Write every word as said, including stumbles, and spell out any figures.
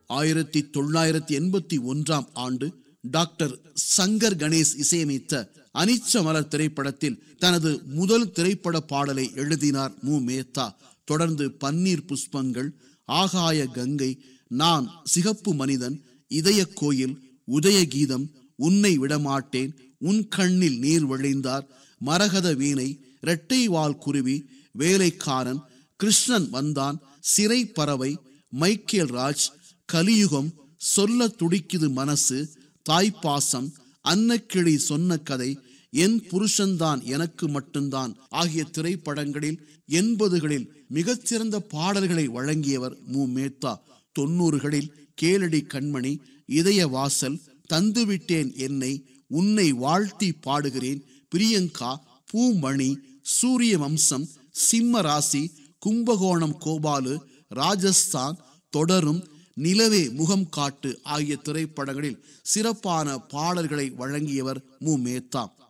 ஆயிரத்தி தொள்ளாயிரத்தி எண்பத்தி ஒன்றாம் ஆண்டு டாக்டர் சங்கர் கணேஷ் இசையமைத்த அனிச்ச மலர் திரைப்படத்தில் தனது முதல் திரைப்பட பாடலை எழுதினார் மு மேத்தா. தொடர்ந்து பன்னீர் புஷ்பங்கள், ஆகாய கங்கை, நான் சிகப்பு மனிதன், இதய கோயில், உதயகீதம், உன்னை விடமாட்டேன், உன் கண்ணில் நீர் வழிந்தார், மரகத வீணை, இரட்டை வால் குருவி, வேலைக்காரன், கிருஷ்ணன் வந்தான், சிறை பறவை, மைக்கேல் ராஜ், கலியுகம், சொல்ல துடிக்குது மனசு, தாய்ப்பாசம், அன்னக்கிளி சொன்ன கதை, என் புருஷன்தான் எனக்கு மட்டும்தான் ஆகிய திரைப்படங்களில் எண்பதுகளில் மிகச்சிறந்த பாடல்களை வழங்கியவர் மு மேத்தா. தொண்ணூறுகளில் கேளடி கண்மணி, இதய வாசல், தந்துவிட்டேன் என்னை, உன்னை வாழ்த்தி பாடுகிறேன், பிரியங்கா, பூமணி, சூரிய வம்சம், சிம்ம ராசி, கும்பகோணம் கோபாலு, ராஜஸ்தான், தொடரும், நிலவே முகம் காட்டு ஆகிய திரைப்படங்களில் சிறப்பான பாடல்களை வழங்கியவர் மு மேத்தா.